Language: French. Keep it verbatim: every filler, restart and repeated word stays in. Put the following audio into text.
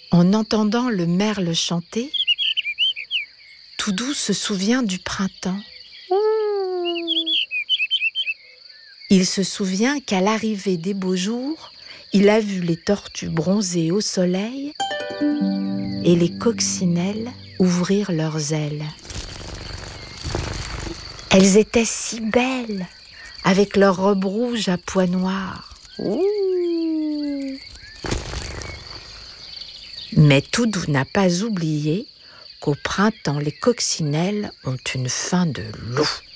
En entendant le merle chanter, Toudou se souvient du printemps. Il se souvient qu'à l'arrivée des beaux jours, il a vu les tortues bronzer au soleil et les coccinelles ouvrir leurs ailes. Elles étaient si belles, avec leurs robes rouges à pois noirs. Ouh. Mais Toudou n'a pas oublié qu'au printemps, les coccinelles ont une faim de loup.